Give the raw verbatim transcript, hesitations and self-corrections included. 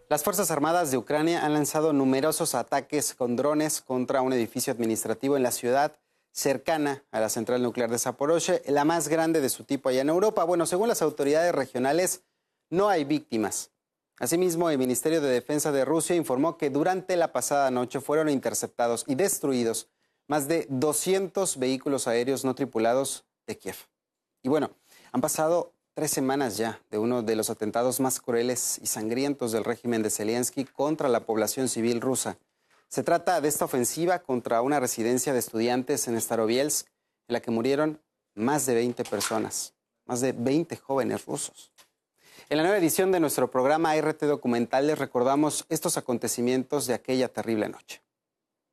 Las Fuerzas Armadas de Ucrania han lanzado numerosos ataques con drones contra un edificio administrativo en la ciudad cercana a la central nuclear de Zaporozhye, la más grande de su tipo allá en Europa. Bueno, según las autoridades regionales, no hay víctimas. Asimismo, el Ministerio de Defensa de Rusia informó que durante la pasada noche fueron interceptados y destruidos más de doscientos vehículos aéreos no tripulados de Kiev. Y bueno, han pasado tres semanas ya de uno de los atentados más crueles y sangrientos del régimen de Zelensky contra la población civil rusa. Se trata de esta ofensiva contra una residencia de estudiantes en Starobielsk, en la que murieron más de veinte personas, más de veinte jóvenes rusos. En la nueva edición de nuestro programa R T Documental les recordamos estos acontecimientos de aquella terrible noche.